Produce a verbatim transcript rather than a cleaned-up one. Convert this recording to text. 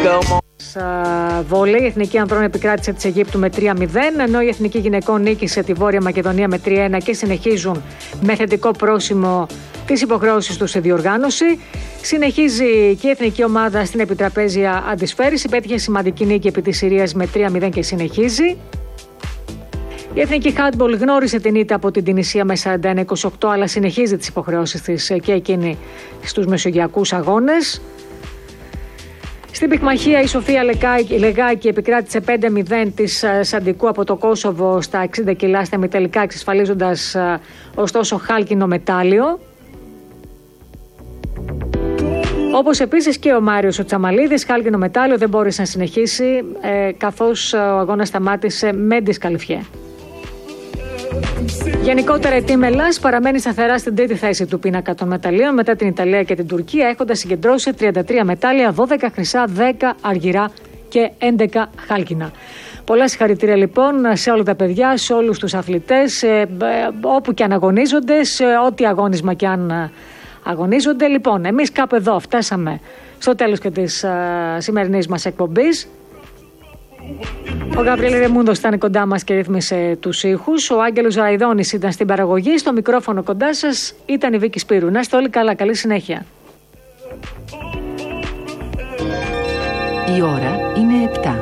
Βόλεϊ, η Εθνική Ανδρών επικράτησε της Αιγύπτου με τρία μηδέν, ενώ η Εθνική Γυναικών νίκησε τη Βόρεια Μακεδονία με τρία ένα και συνεχίζουν με θετικό πρόσημο τις υποχρεώσεις τους σε διοργάνωση. Συνεχίζει και η Εθνική Ομάδα στην επιτραπέζια αντισφαίριση, πέτυχε σημαντική νίκη επί της Συρίας με τρία μηδέν και συνεχίζει. Η Εθνική Handball γνώρισε την ήττα από την Τινησία με σαράντα ένα είκοσι οκτώ, αλλά συνεχίζει τις υποχρεώσεις της και εκείνη στους μεσογειακούς αγώνες. Στην πυκμαχία η Σοφία Λεγάκη επικράτησε πέντε μηδέν της Σαντικού από το Κόσοβο στα εξήντα κιλά στα ημιτελικά, εξασφαλίζοντας ωστόσο χάλκινο μετάλλιο. Όπως επίσης και ο Μάριος ο Τσαμαλίδης, χάλκινο μετάλλιο, δεν μπόρεσε να συνεχίσει ε, καθώς ο αγώνας σταμάτησε με δισκαλιφιέ. Γενικότερα η Team Ελλάς παραμένει σταθερά στην τρίτη θέση του πίνακα των μεταλλίων μετά την Ιταλία και την Τουρκία, έχοντας συγκεντρώσει τριάντα τρία μετάλλια, δώδεκα χρυσά, δέκα αργυρά και έντεκα χάλκινα. Πολλά συγχαρητήρια λοιπόν σε όλα τα παιδιά, σε όλους τους αθλητές, ε, ε, όπου και αν αγωνίζονται, σε ό,τι αγώνισμα και αν αγωνίζονται. Λοιπόν, εμείς κάπου εδώ φτάσαμε στο τέλος και της α, σημερινής μας εκπομπής. Ο Γαβριέλ Ρεμούντος ήταν κοντά μας και ρύθμισε τους ήχους. Ο Άγγελος Ραϊδόνης ήταν στην παραγωγή. Στο μικρόφωνο κοντά σας ήταν η Βίκη Σπύρου. Να είστε όλοι καλά. Καλή συνέχεια. Η ώρα είναι επτά.